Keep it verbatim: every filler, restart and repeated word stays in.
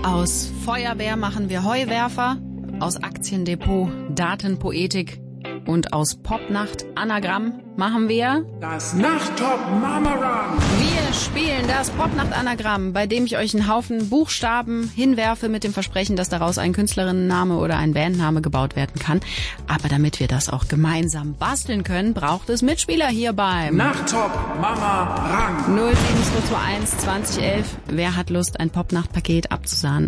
Aus Feuerwehr machen wir Heuwerfer, aus Aktiendepot Datenpoetik und aus Popnacht Anagramm machen wir das Nachttop-Mama-Run. Wir spielen das Popnacht-Anagramm, bei dem ich euch einen Haufen Buchstaben hinwerfe mit dem Versprechen, dass daraus ein Künstlerinnenname oder ein Bandname gebaut werden kann. Aber damit wir das auch gemeinsam basteln können, braucht es Mitspieler hier beim Nachttop-Mama-Run. null sieben zwei zwei eins zwanzig elf. Wer hat Lust, ein Popnacht-Paket abzusahnen?